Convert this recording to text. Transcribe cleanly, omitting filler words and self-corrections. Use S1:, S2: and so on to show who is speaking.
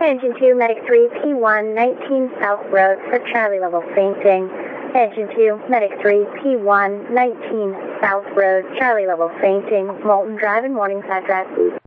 S1: Engine 2, Medic 3, P1, 19 South Road for Charlie level fainting. Engine 2, Medic 3, P1, 19 South Road, Charlie level fainting. Molten Drive and Morningside Drive.